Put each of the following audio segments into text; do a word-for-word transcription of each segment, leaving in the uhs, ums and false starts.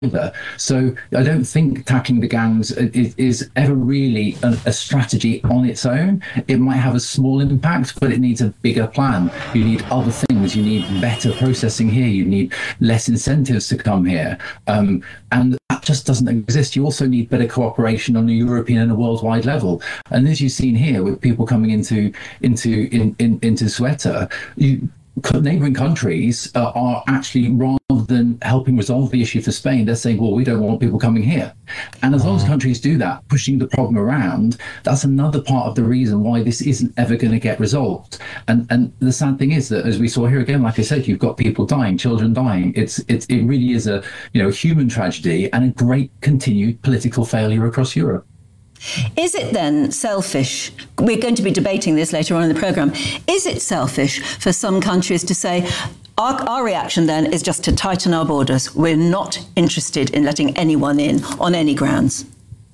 either. So I don't think tackling the gangs is, is ever really a, a strategy on its own. It might have a small impact, but it needs a bigger plan. You need other things. You need better processing here. You need less incentives to come here. Um, and that just doesn't exist. You also need better cooperation on a European and a worldwide level. And as you've seen here with people coming into into in, in, into Ceuta, you neighbouring countries uh, are actually, rather than helping resolve the issue for Spain, they're saying, well, we don't want people coming here. And as long as countries do that, pushing the problem around, that's another part of the reason why this isn't ever going to get resolved. And and the sad thing is that, as we saw here again, like I said, you've got people dying, children dying. It's, it's it really is a you know human tragedy and a great continued political failure across Europe. Is it then selfish? We're going to be debating this later on in the programme. Is it selfish for some countries to say, our, our reaction then is just to tighten our borders? We're not interested in letting anyone in on any grounds.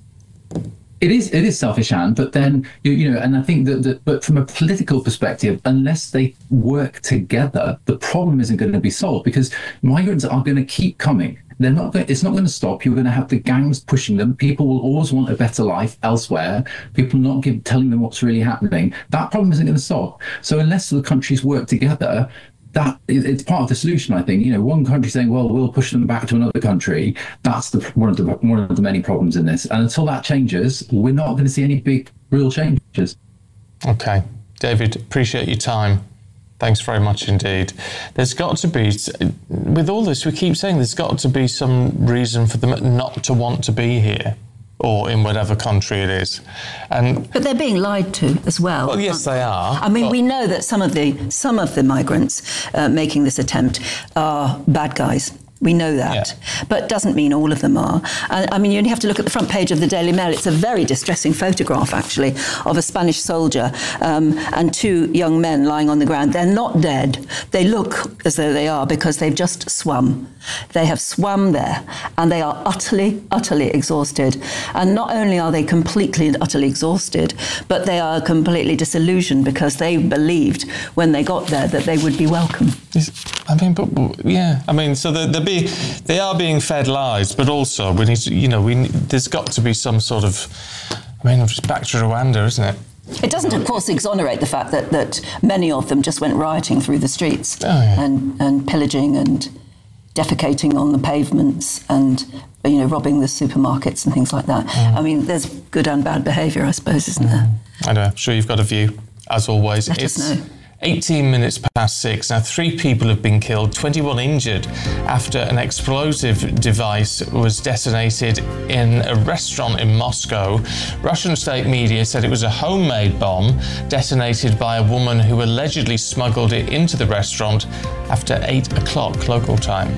It is it is selfish, Anne, but then, you, you know, and I think that, that, but from a political perspective, unless they work together, the problem isn't going to be solved, because migrants are going to keep coming. They're not going, it's not going to stop. You're going to have the gangs pushing them. People will always want a better life elsewhere. People not give, telling them what's really happening. That problem isn't going to stop. So unless the countries work together, that it's part of the solution, I think. You know, one country saying, well, we'll push them back to another country, that's the one of the one of the many problems in this. And until that changes, we're not going to see any big real changes. Okay. David, appreciate your time. Thanks very much indeed. There's got to be, with all this, we keep saying there's got to be some reason for them not to want to be here, or in whatever country it is. And but they're being lied to as well. Well, yes, they are. I mean, we know that some of the some of the migrants uh, making this attempt are bad guys. We know that, yeah. But doesn't mean all of them are. And, I mean, you only have to look at the front page of the Daily Mail. It's a very distressing photograph, actually, of a Spanish soldier um, and two young men lying on the ground. They're not dead. They look as though they are because they've just swum. They have swum there, and they are utterly, utterly exhausted. And not only are they completely and utterly exhausted, but they are completely disillusioned because they believed when they got there that they would be welcome. I mean, but yeah, I mean, so they're, they're be, they are being fed lies, but also we need to, you know, we there's got to be some sort of, I mean, it's back to Rwanda, isn't it? It doesn't, of course, exonerate the fact that, that many of them just went rioting through the streets oh, yeah. and, and pillaging and defecating on the pavements and, you know, robbing the supermarkets and things like that. Mm. I mean, there's good and bad behaviour, I suppose, isn't mm. there? I know. I'm sure you've got a view, as always. Let it's us know. eighteen minutes past six. Now, three people have been killed, twenty-one injured after an explosive device was detonated in a restaurant in Moscow. Russian state media said it was a homemade bomb detonated by a woman who allegedly smuggled it into the restaurant after eight o'clock local time.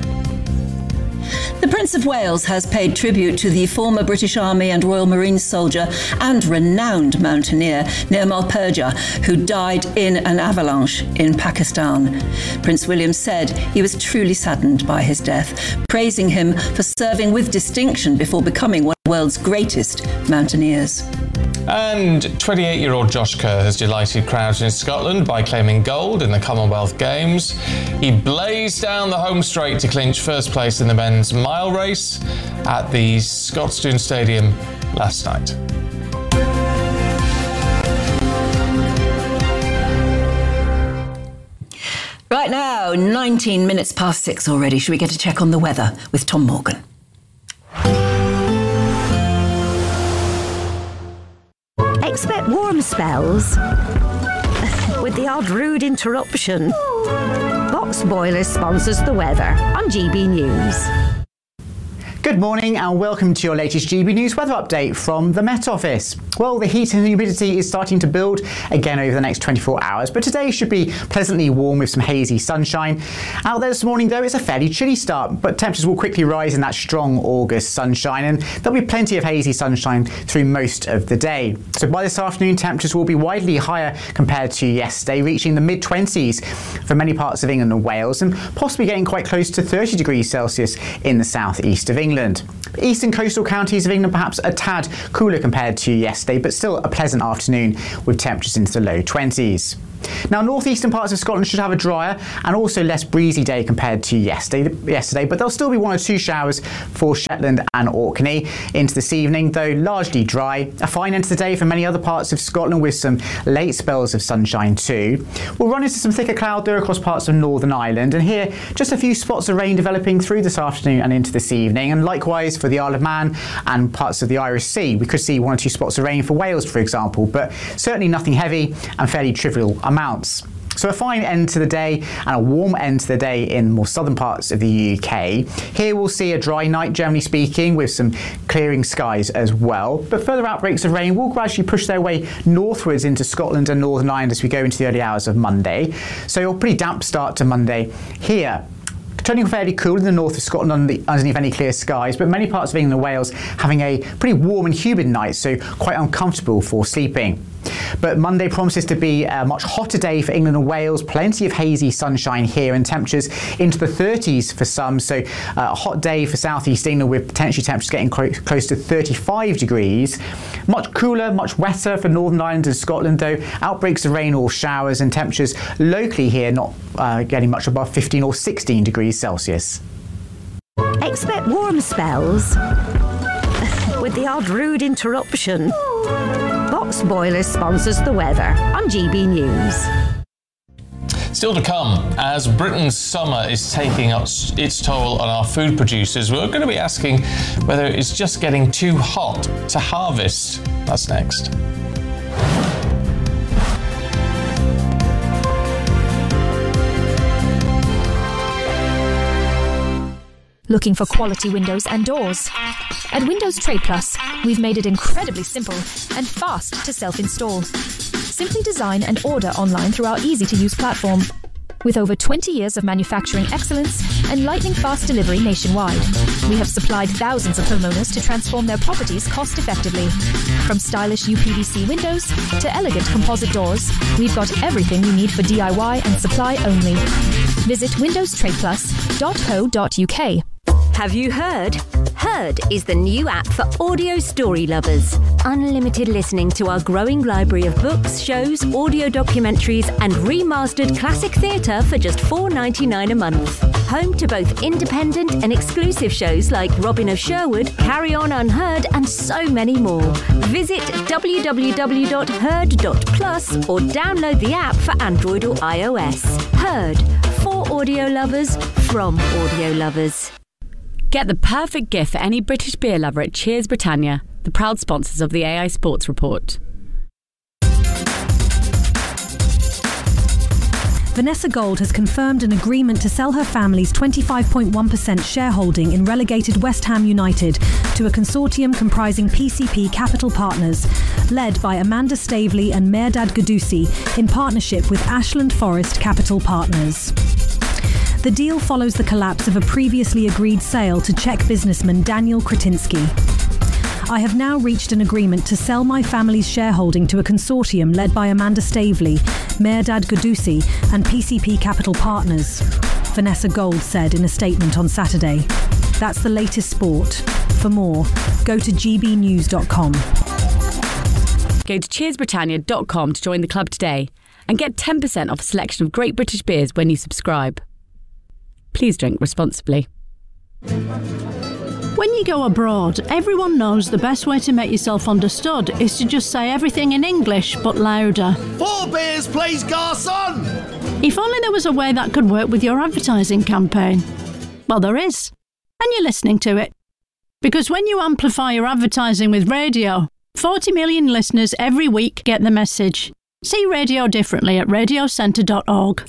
The Prince of Wales has paid tribute to the former British Army and Royal Marines soldier and renowned mountaineer Nirmal Purja, who died in an avalanche in Pakistan. Prince William said he was truly saddened by his death, praising him for serving with distinction before becoming one of the world's greatest mountaineers. And twenty-eight-year-old Josh Kerr has delighted crowds in Scotland by claiming gold in the Commonwealth Games. He blazed down the home straight to clinch first place in the men's mile race at the Scotstoun Stadium last night. Right now, nineteen minutes past six already. Should we get a check on the weather with Tom Morgan? Expect warm spells with the odd rude interruption. Box Boilers sponsors the weather on G B News. Good morning and welcome to your latest G B News weather update from the Met Office. Well, the heat and humidity is starting to build again over the next twenty-four hours, but today should be pleasantly warm with some hazy sunshine. Out there this morning, though, it's a fairly chilly start, but temperatures will quickly rise in that strong August sunshine, and there'll be plenty of hazy sunshine through most of the day. So by this afternoon, temperatures will be widely higher compared to yesterday, reaching the mid twenties for many parts of England and Wales, and possibly getting quite close to thirty degrees Celsius in the southeast of England. England. Eastern coastal counties of England perhaps a tad cooler compared to yesterday, but still a pleasant afternoon with temperatures into the low twenties. Now, northeastern parts of Scotland should have a drier and also less breezy day compared to yesterday, yesterday, but there'll still be one or two showers for Shetland and Orkney into this evening, though largely dry. A fine end to the day for many other parts of Scotland with some late spells of sunshine too. We'll run into some thicker cloud though across parts of Northern Ireland, and here just a few spots of rain developing through this afternoon and into this evening, and likewise for the Isle of Man and parts of the Irish Sea. We could see one or two spots of rain for Wales, for example, but certainly nothing heavy and fairly trivial amounts. So a fine end to the day and a warm end to the day in more southern parts of the U K. Here we'll see a dry night, generally speaking, with some clearing skies as well. But further outbreaks of rain will gradually push their way northwards into Scotland and Northern Ireland as we go into the early hours of Monday. So a pretty damp start to Monday here. Turning fairly cool in the north of Scotland underneath any clear skies, but many parts of England and Wales having a pretty warm and humid night, so quite uncomfortable for sleeping. But Monday promises to be a much hotter day for England and Wales. Plenty of hazy sunshine here and temperatures into the thirties for some. So uh, a hot day for southeast England with potentially temperatures getting clo- close to thirty-five degrees. Much cooler, much wetter for Northern Ireland and Scotland though. Outbreaks of rain or showers and temperatures locally here not uh, getting much above fifteen or sixteen degrees Celsius. Expect warm spells with the odd rude interruption. Box Boilers sponsors the weather on G B News. Still to come, as Britain's summer is taking its toll on our food producers, we're going to be asking whether it's just getting too hot to harvest. That's next. Looking for quality windows and doors? At Windows Trade Plus, we've made it incredibly simple and fast to self-install. Simply design and order online through our easy-to-use platform. With over twenty years of manufacturing excellence and lightning-fast delivery nationwide, we have supplied thousands of homeowners to transform their properties cost-effectively. From stylish U P V C windows to elegant composite doors, we've got everything you need for D I Y and supply only. Visit windows trade plus dot co dot U K. Have you heard? Heard is the new app for audio story lovers. Unlimited listening to our growing library of books, shows, audio documentaries and remastered classic theatre for just four dollars ninety-nine a month. Home to both independent and exclusive shows like Robin of Sherwood, Carry On Unheard and so many more. Visit w w w dot heard dot plus or download the app for Android or iOS. Heard, for audio lovers, from audio lovers. Get the perfect gift for any British beer lover at Cheers Britannia, the proud sponsors of the A I Sports Report. Vanessa Gold has confirmed an agreement to sell her family's twenty-five point one percent shareholding in relegated West Ham United to a consortium comprising P C P Capital Partners, led by Amanda Staveley and Mehrdad Ghoddussi in partnership with Ashland Forest Capital Partners. The deal follows the collapse of a previously agreed sale to Czech businessman Daniel Kretinsky. I have now reached an agreement to sell my family's shareholding to a consortium led by Amanda Staveley, Mehrdad Ghoddussi and P C P Capital Partners, Vanessa Gold said in a statement on Saturday. That's the latest sport. For more, go to g b news dot com. Go to cheers britannia dot com to join the club today and get ten percent off a selection of great British beers when you subscribe. Please drink responsibly. When you go abroad, everyone knows the best way to make yourself understood is to just say everything in English, but louder. Four beers, please, garçon! If only there was a way that could work with your advertising campaign. Well, there is. And you're listening to it. Because when you amplify your advertising with radio, forty million listeners every week get the message. See radio differently at radio centre dot org.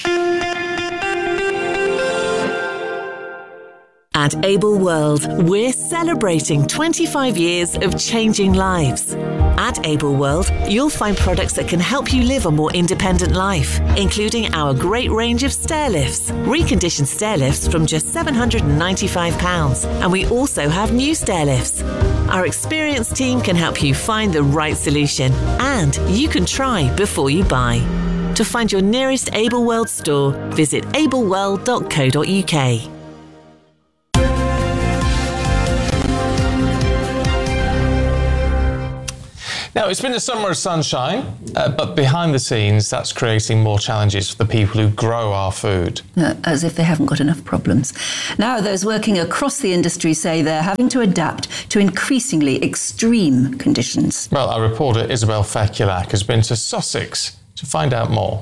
At Able World, we're celebrating twenty-five years of changing lives. At Able World, you'll find products that can help you live a more independent life, including our great range of stair lifts, reconditioned stair lifts from just seven hundred ninety-five pounds, and we also have new stair lifts. Our experienced team can help you find the right solution, and you can try before you buy. To find your nearest Able World store, visit able world dot co dot U K. Now, it's been a summer of sunshine, uh, but behind the scenes, that's creating more challenges for the people who grow our food. Uh, as if they haven't got enough problems. Now, those working across the industry say they're having to adapt to increasingly extreme conditions. Well, our reporter Isabel Fekulak has been to Sussex to find out more.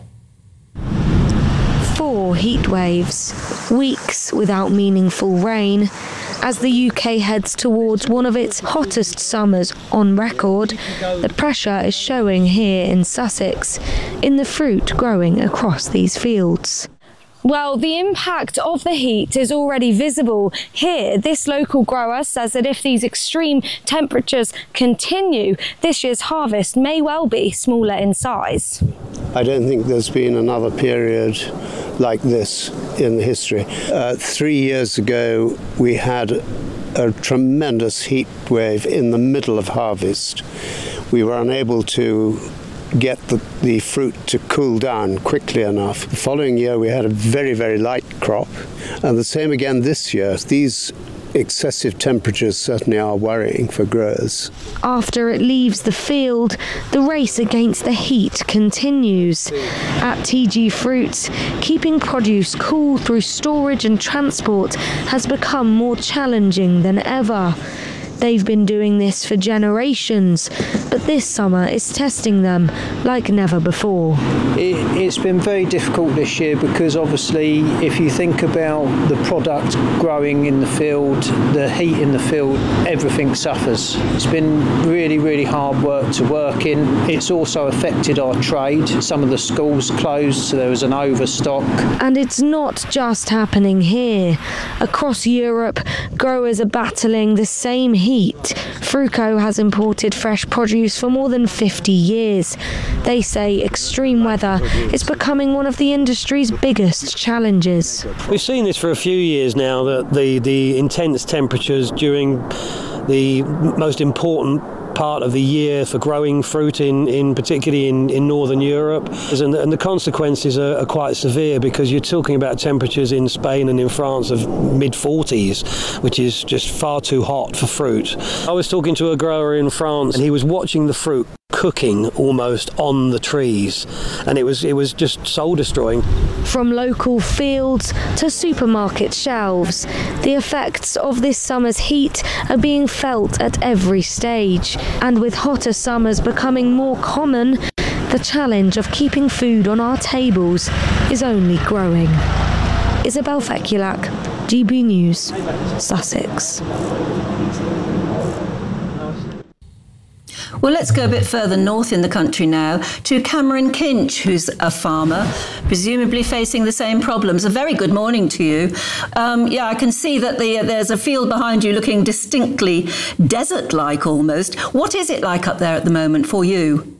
Four heat waves, weeks without meaningful rain. As the U K heads towards one of its hottest summers on record, the pressure is showing here in Sussex, in the fruit growing across these fields. Well, the impact of the heat is already visible here. This local grower says that if these extreme temperatures continue, this year's harvest may well be smaller in size. I don't think there's been another period like this in history. Uh, three years ago, we had a tremendous heat wave in the middle of harvest. We were unable to get the, the fruit to cool down quickly enough. The following year we had a very, very light crop, and the same again this year. These excessive temperatures certainly are worrying for growers. After it leaves the field, the race against the heat continues. At T G Fruits, keeping produce cool through storage and transport has become more challenging than ever. They've been doing this for generations, but this summer is testing them like never before. It, it's been very difficult this year because obviously if you think about the product growing in the field, the heat in the field, everything suffers. It's been really, really hard work to work in. It's also affected our trade. Some of the schools closed, so there was an overstock. And it's not just happening here. Across Europe, growers are battling the same heat. Heat. Fruco has imported fresh produce for more than fifty years. They say extreme weather is becoming one of the industry's biggest challenges. We've seen this for a few years now, that the, the intense temperatures during the most important part of the year for growing fruit, in, in particularly in, in Northern Europe. And the, and the consequences are, are quite severe, because you're talking about temperatures in Spain and in France of mid forties, which is just far too hot for fruit. I was talking to a grower in France, and he was watching the fruit cooking almost on the trees, and it was it was just soul destroying. From local fields to supermarket shelves, the effects of this summer's heat are being felt at every stage, and with hotter summers becoming more common, the challenge of keeping food on our tables is only growing. Isabel Fekulak, G B News, Sussex. Well, let's go a bit further north in the country now to Cameron Kinch, who's a farmer, presumably facing the same problems. A very good morning to you. Um, yeah, I can see that the, uh, there's a field behind you looking distinctly desert-like almost. What is it like up there at the moment for you?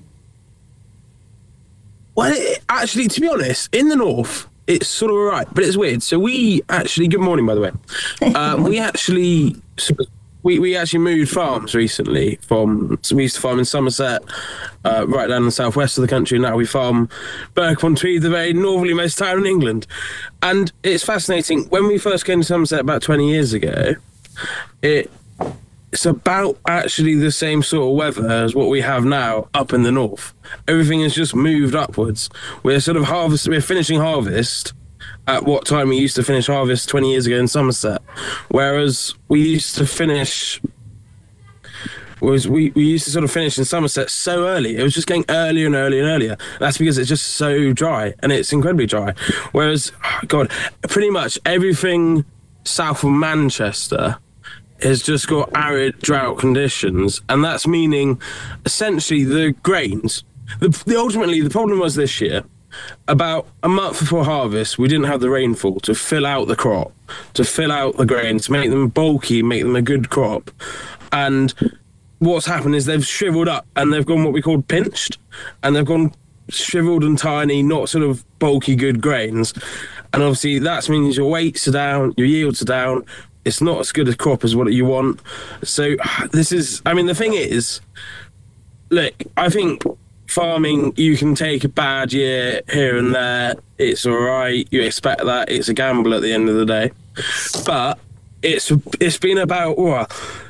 Well, it, actually, to be honest, in the north, it's sort of all right, but it's weird. So we actually, good morning, by the way. Uh, we actually... We we actually moved farms recently from, so we used to farm in Somerset, uh, right down in the southwest of the country. Now we farm Berwick-upon-Tweed, the very northerly-most town in England. And it's fascinating. When we first came to Somerset about twenty years ago, it it's about actually the same sort of weather as what we have now up in the north. Everything has just moved upwards. We're sort of harvest, we're finishing harvest at what time we used to finish harvest twenty years ago in Somerset, whereas we used to finish was we, we used to sort of finish in Somerset so early. It was just getting earlier and earlier and earlier. That's because it's just so dry, and it's incredibly dry. Whereas, oh God, pretty much everything south of Manchester has just got arid drought conditions, and that's meaning essentially the grains. The, the ultimately the problem was this year. About a month before harvest, we didn't have the rainfall to fill out the crop, to fill out the grains, to make them bulky, make them a good crop. And what's happened is they've shriveled up and they've gone what we call pinched, and they've gone shriveled and tiny, not sort of bulky, good grains. And obviously that means your weights are down, your yields are down. It's not as good a crop as what you want. So this is, I mean, the thing is, look, I think farming, you can take a bad year here and there. It's all right. You expect that. It's a gamble at the end of the day. But it's it's been about, oh,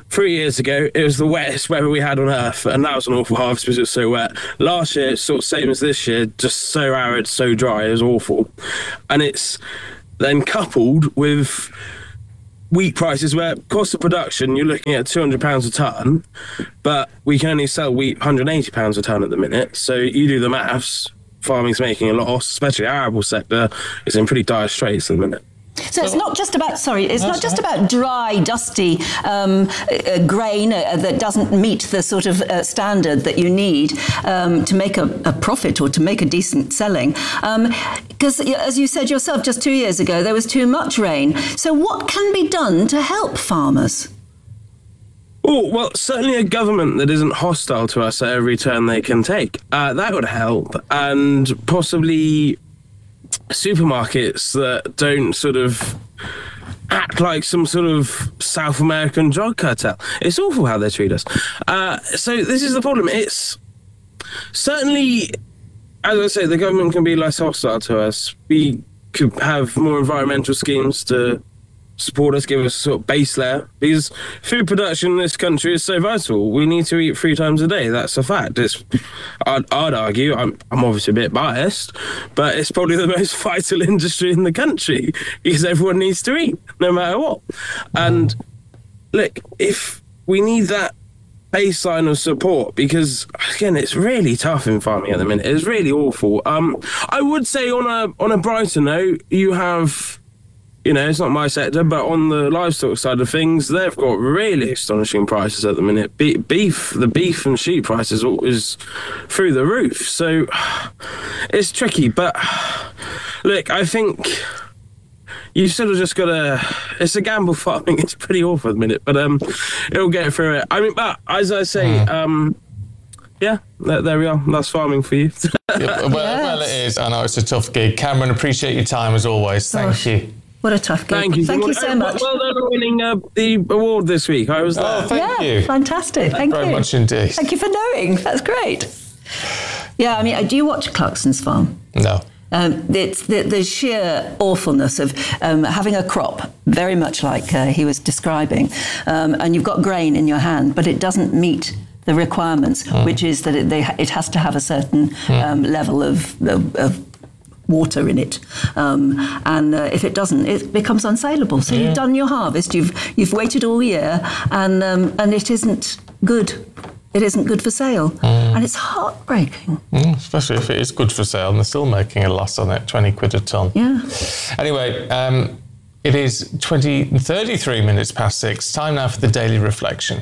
three years ago, it was the wettest weather we had on Earth, and that was an awful harvest because it was so wet. Last year, it's sort of same as this year, just so arid, so dry, it was awful. And it's then coupled with wheat prices where cost of production, you're looking at two hundred pounds a tonne, but we can only sell wheat one hundred eighty pounds a tonne at the minute. So you do the maths, farming's making a loss, especially our arable sector is in pretty dire straits at the minute. So it's not just about, sorry, it's not just about dry, dusty um, uh, grain uh, that doesn't meet the sort of uh, standard that you need um, to make a, a profit or to make a decent selling. Because, um, as you said yourself, just two years ago, there was too much rain. So what can be done to help farmers? Oh, well, certainly a government that isn't hostile to us at every turn they can take. Uh, that would help. And possibly supermarkets that don't sort of act like some sort of South American drug cartel. It's awful how they treat us. Uh, so this is the problem. It's certainly, as I say, the government can be less hostile to us. We could have more environmental schemes to support us, give us a sort of base layer, because food production in this country is so vital. We need to eat three times a day. That's a fact. It's, I'd, I'd argue, I'm, I'm obviously a bit biased, but it's probably the most vital industry in the country because everyone needs to eat, no matter what. And look, if we need that baseline of support, because again, it's really tough in farming at the minute. It's really awful. Um, I would say on a on a brighter note, you have, you know, it's not my sector, but on the livestock side of things, they've got really astonishing prices at the minute. Be- beef, the beef and sheep prices is through the roof. So it's tricky. But look, I think you sort of just got to, it's a gamble farming. It's pretty awful at the minute, but um, it'll get through it. I mean, but as I say, um, yeah, there, there we are. That's farming for you. yeah, well, well, it is. I know it's a tough gig. Cameron, appreciate your time as always. Thank Gosh. you. What a tough game. Thank you. Thank you so much. Well done on winning uh, the award this week. I was there. Oh, thank yeah, you. Fantastic. Thank Very you. much indeed. Thank you for knowing. That's great. Yeah, I mean, do you watch Clarkson's Farm? No. Um, it's the, the sheer awfulness of um, having a crop, very much like uh, he was describing, um, and you've got grain in your hand, but it doesn't meet the requirements, mm. which is that it, they, it has to have a certain mm. um, level of, of, of water in it, um, and uh, if it doesn't, it becomes unsaleable. So yeah. you've done your harvest, you've you've waited all year, and um, and it isn't good. It isn't good for sale, mm. and it's heartbreaking. Mm, especially if it is good for sale and they're still making a loss on it, twenty quid a tonne. Yeah. Anyway, um, it is twenty, thirty-three minutes past six. Time now for the Daily Reflection.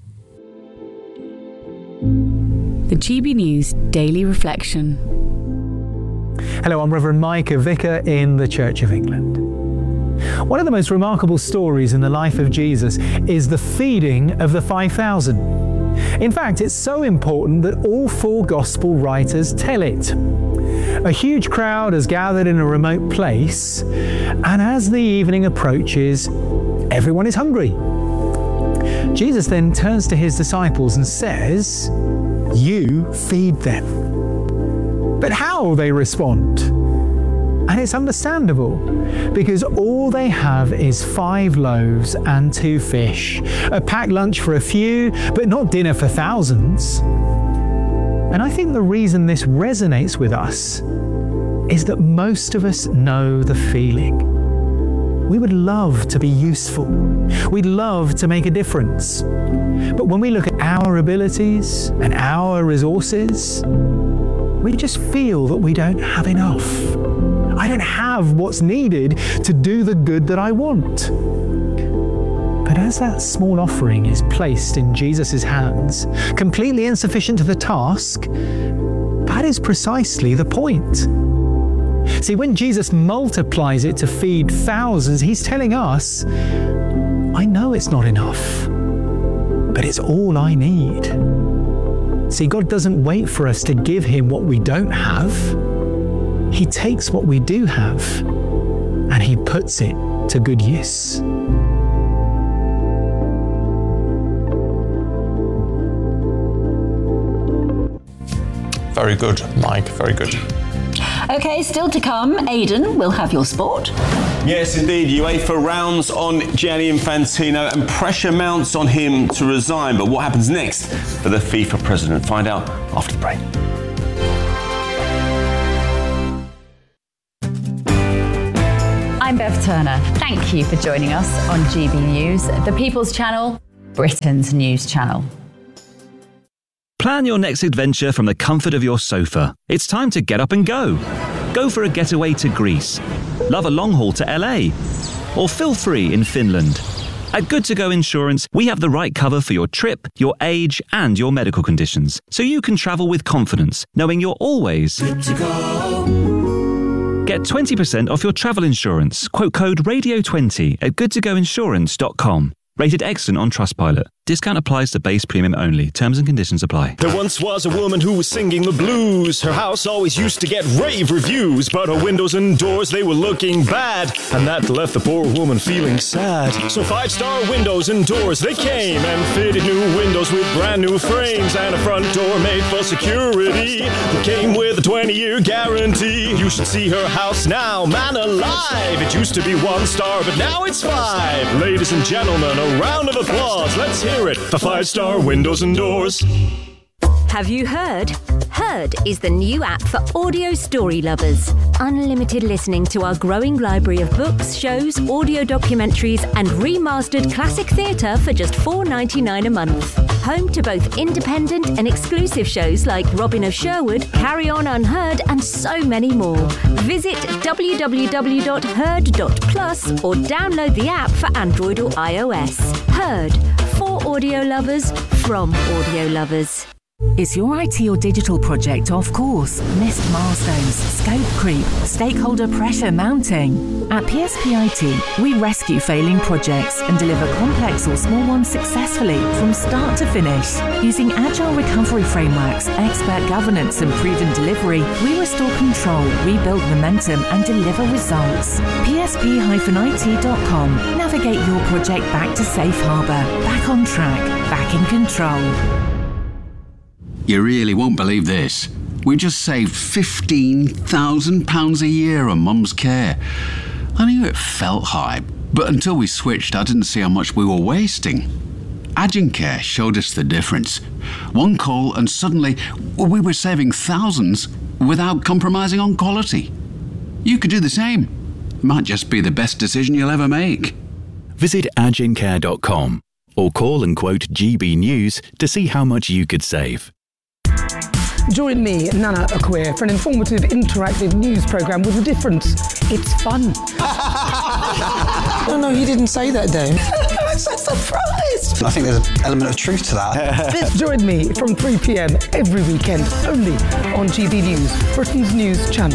The G B News Daily Reflection. Hello, I'm Reverend Mike, a vicar in the Church of England. One of the most remarkable stories in the life of Jesus is the feeding of the five thousand. In fact, it's so important that all four gospel writers tell it. A huge crowd has gathered in a remote place, and as the evening approaches, everyone is hungry. Jesus then turns to his disciples and says, "You feed them." But how they respond? And it's understandable, because all they have is five loaves and two fish, a packed lunch for a few, but not dinner for thousands. And I think the reason this resonates with us is that most of us know the feeling. We would love to be useful. We'd love to make a difference. But when we look at our abilities and our resources, we just feel that we don't have enough. I don't have what's needed to do the good that I want. But as that small offering is placed in Jesus' hands, completely insufficient to the task, that is precisely the point. See, when Jesus multiplies it to feed thousands, he's telling us, I know it's not enough, but it's all I need. See, God doesn't wait for us to give him what we don't have. He takes what we do have and he puts it to good use. Very good, Mike, very good. OK, still to come, Aidan will have your sport. Yes, indeed. UEFA rounds on Gianni Infantino and pressure mounts on him to resign. But what happens next for the FIFA president? Find out after the break. I'm Bev Turner. Thank you for joining us on G B News, the People's Channel, Britain's news channel. Plan your next adventure from the comfort of your sofa. It's time to get up and go. Go for a getaway to Greece. Love a long haul to L A. Or feel free in Finland. At Good To Go Insurance, we have the right cover for your trip, your age, and your medical conditions, so you can travel with confidence, knowing you're always good to go. Get twenty percent off your travel insurance. Quote code radio twenty at good to go insurance dot com. Rated excellent on Trustpilot. Discount applies to base premium only. Terms and conditions apply. There once was a woman who was singing the blues. Her house always used to get rave reviews, but her windows and doors, they were looking bad, and that left the poor woman feeling sad. So five-star windows and doors, they came and fitted new windows with brand new frames and a front door made for security that came with a twenty-year guarantee. You should see her house now, man alive. It used to be one star, but now it's five. Ladies and gentlemen, a round of applause. Let's hear it for five-star windows and doors. Have you heard? Heard is the new app for audio story lovers. Unlimited listening to our growing library of books, shows, audio documentaries, and remastered classic theatre for just four dollars ninety-nine a month. Home to both independent and exclusive shows like Robin of Sherwood, Carry On Unheard, and so many more. Visit w w w dot heard dot plus or download the app for Android or iOS. Heard, for audio lovers, from audio lovers. Is your I T or digital project off course? Missed milestones, scope creep, stakeholder pressure mounting? At P S P I T, we rescue failing projects and deliver complex or small ones successfully from start to finish. Using agile recovery frameworks, expert governance and proven delivery, we restore control, rebuild momentum and deliver results. P S P I T dot com. Navigate your project back to safe harbour, back on track, back in control. You really won't believe this. We just saved fifteen thousand pounds a year on Mum's care. I knew it felt high, but until we switched, I didn't see how much we were wasting. Agencare showed us the difference. One call and suddenly we were saving thousands without compromising on quality. You could do the same. Might just be the best decision you'll ever make. Visit agencare dot com or call and quote G B News to see how much you could save. Join me, Nana Akwe, for an informative, interactive news programme with a difference. It's fun. No, no, he didn't say that, Dave. I'm so surprised. I think there's an element of truth to that. Join me from three p m every weekend, only on G B News, Britain's news channel.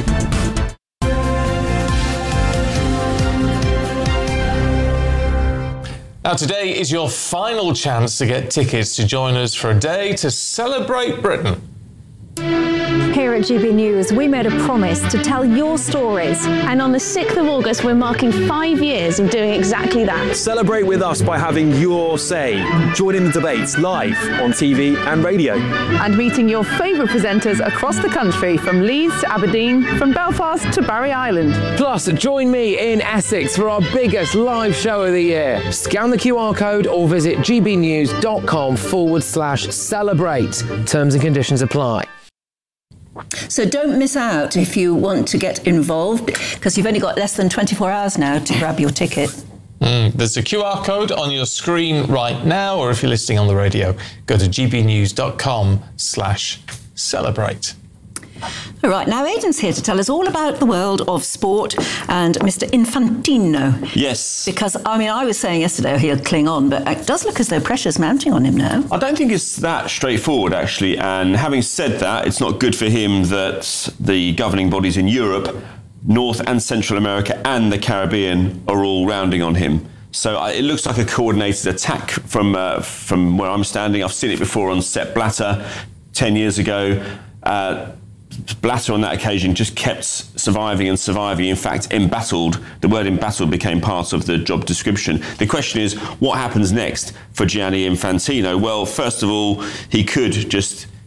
Now, today is your final chance to get tickets to join us for a day to celebrate Britain. Here at G B News, we made a promise to tell your stories. And on the sixth of August, we're marking five years of doing exactly that. Celebrate with us by having your say. Join in the debates live on T V and radio. And meeting your favourite presenters across the country, from Leeds to Aberdeen, from Belfast to Barry Island. Plus, join me in Essex for our biggest live show of the year. Scan the Q R code or visit gbnews.com forward slash celebrate. Terms and conditions apply. So don't miss out if you want to get involved, because you've only got less than twenty-four hours now to grab your ticket. Mm, there's a Q R code on your screen right now, or if you're listening on the radio, go to gbnews.com slash celebrate. All right, now Aidan's here to tell us all about the world of sport and Mister Infantino. Yes. Because, I mean, I was saying yesterday he'll cling on, but it does look as though pressure's mounting on him now. I don't think it's that straightforward, actually. And having said that, it's not good for him that the governing bodies in Europe, North and Central America and the Caribbean are all rounding on him. So uh, it looks like a coordinated attack from uh, from where I'm standing. I've seen it before on Sepp Blatter ten years ago. Uh, Blatter on that occasion just kept surviving and surviving. In fact, embattled, the word embattled became part of the job description. The question is, what happens next for Gianni Infantino? Well, first of all, he could just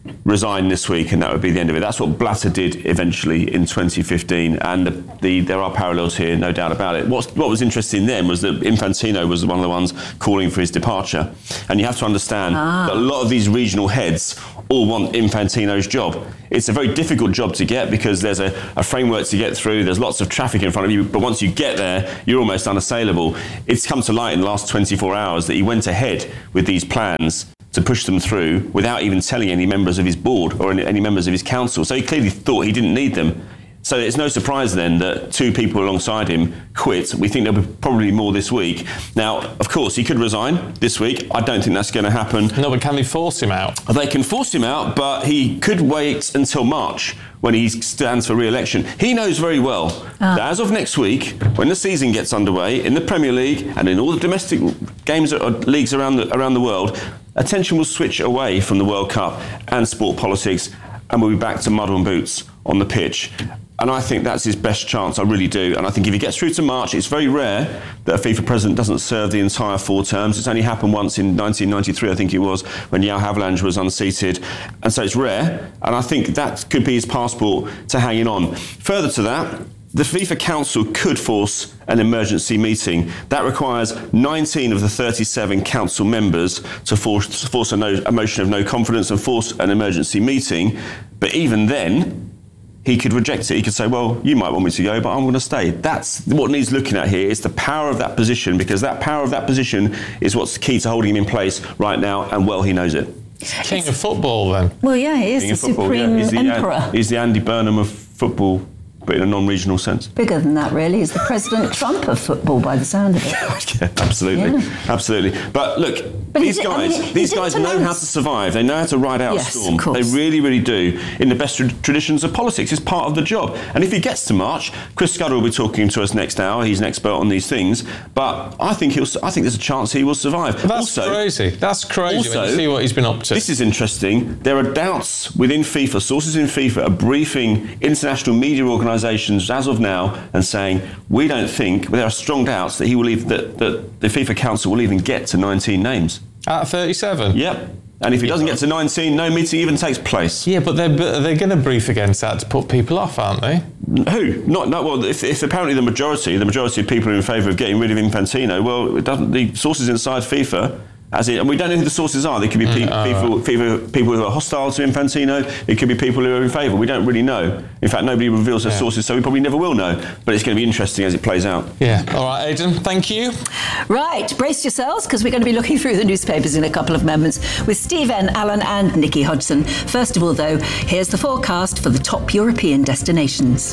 resign this week and that would be the end of it. That's what Blatter did eventually in twenty fifteen, and the, the, there are parallels here, no doubt about it. What's, what was interesting then was that Infantino was one of the ones calling for his departure, and you have to understand ah. that a lot of these regional heads all want Infantino's job. It's a very difficult job to get because there's a, a framework to get through, there's lots of traffic in front of you, but once you get there, you're almost unassailable. It's come to light in the last twenty-four hours that he went ahead with these plans to push them through without even telling any members of his board or any, any members of his council. So he clearly thought he didn't need them. So it's no surprise then that two people alongside him quit. We think there'll be probably more this week. Now, of course, he could resign this week. I don't think that's going to happen. No, but can they force him out? They can force him out, but he could wait until March when he stands for re-election. He knows very well ah. that as of next week, when the season gets underway in the Premier League and in all the domestic games or leagues around the, around the world, attention will switch away from the World Cup and sport politics, and we'll be back to mud on boots on the pitch. And I think that's his best chance, I really do. And I think if he gets through to March, it's very rare that a FIFA president doesn't serve the entire four terms. It's only happened once in nineteen ninety-three, I think it was, when João Havelange was unseated. And so it's rare. And I think that could be his passport to hanging on. Further to that, the FIFA Council could force an emergency meeting. That requires nineteen of the thirty-seven council members to force, force a, no, a motion of no confidence and force an emergency meeting. But even then, he could reject it. He could say, well, you might want me to go, but I'm going to stay. That's what needs looking at here, is the power of that position, because that power of that position is what's key to holding him in place right now, and well, he knows it. King of football, then. Well, yeah, he is King the of football, supreme yeah. he's the, emperor. Uh, he's the Andy Burnham of football, but in a non-regional sense. Bigger than that, really. He's the President Trump of football, by the sound of it. Yeah, absolutely, yeah. absolutely. But look, but these did, guys, I mean, these guys know how to survive. They know how to ride out yes, a storm. Of course. They really, really do. In the best tra- traditions of politics, it's part of the job. And if he gets to March, Chris Scudder will be talking to us next hour. He's an expert on these things. But I think he'll. I think there's a chance he will survive. That's also, crazy. That's crazy. Also, when you see what he's been up to. This is interesting. There are doubts within FIFA. Sources in FIFA are briefing international media organisations as of now and saying, we don't think, well, there are strong doubts that he will even, that, that the FIFA Council will even get to nineteen names. At thirty-seven? Yep. And if he doesn't get to nineteen, no meeting even takes place. Yeah, but they're, they're going to brief against that to put people off, aren't they? Who? Not, not well, if, if apparently the majority, the majority of people are in favour of getting rid of Infantino, well, it doesn't, the sources inside FIFA, as it, and we don't know who the sources are. They could be pe- mm, people, right. people, people who are hostile to Infantino. It could be people who are in favour. We don't really know. In fact, nobody reveals their yeah. sources, so we probably never will know. But it's going to be interesting as it plays out. Yeah. All right, Aidan, thank you. Right, brace yourselves, because we're going to be looking through the newspapers in a couple of moments with Steve N, Alan and Nikki Hodgson. First of all, though, here's the forecast for the top European destinations.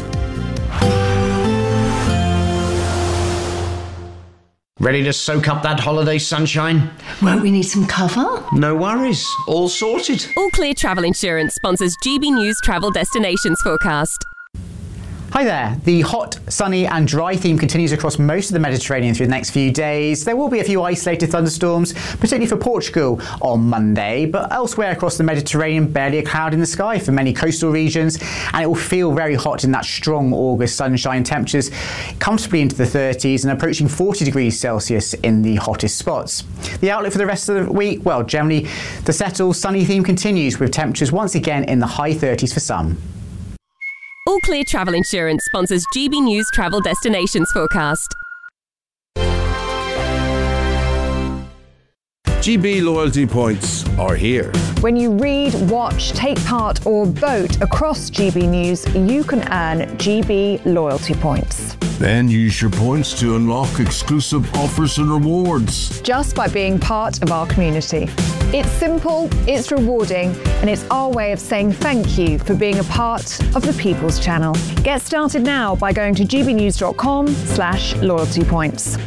Ready to soak up that holiday sunshine? Won't we need some cover? No worries. All sorted. All Clear Travel Insurance sponsors G B News Travel Destinations Forecast. Hi there. The hot, sunny and dry theme continues across most of the Mediterranean through the next few days. There will be a few isolated thunderstorms, particularly for Portugal on Monday, but elsewhere across the Mediterranean, barely a cloud in the sky for many coastal regions, and it will feel very hot in that strong August sunshine. Temperatures comfortably into the thirties and approaching forty degrees Celsius in the hottest spots. The outlook for the rest of the week, well, generally the settled, sunny theme continues with temperatures once again in the high thirties for some. All Clear Travel Insurance sponsors G B News Travel Destinations Forecast. G B loyalty points are here. When you read, watch, take part or vote across G B News, you can earn G B loyalty points. Then use your points to unlock exclusive offers and rewards. Just by being part of our community. It's simple, it's rewarding, and it's our way of saying thank you for being a part of the People's Channel. Get started now by going to gbnews.com slash loyalty points.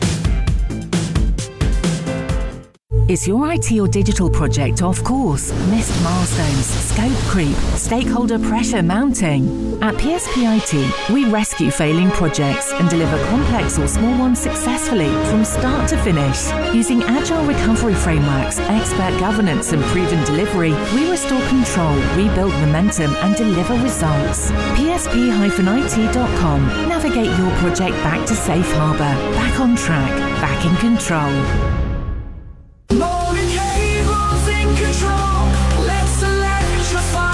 Is your I T or digital project off course? Missed milestones, scope creep, stakeholder pressure mounting? At P S P I T, we rescue failing projects and deliver complex or small ones successfully from start to finish. Using agile recovery frameworks, expert governance and proven delivery, we restore control, rebuild momentum and deliver results. P S P I T dot com. Navigate your project back to safe harbour, back on track, back in control. Morning cables in control. Let's electrify.